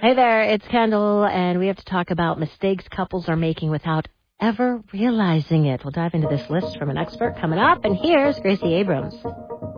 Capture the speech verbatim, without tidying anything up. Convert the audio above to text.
Hey there, it's Kendall, and we have to talk about mistakes couples are making without ever realizing it. We'll dive into this list from an expert coming up, and here's Gracie Abrams.